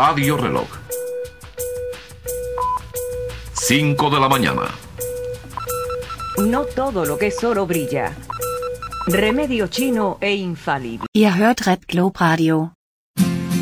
Radio Reloj. 5 de la mañana. No todo lo que es oro brilla. Remedio chino e infalible. Ihr hört Red Globe Radio.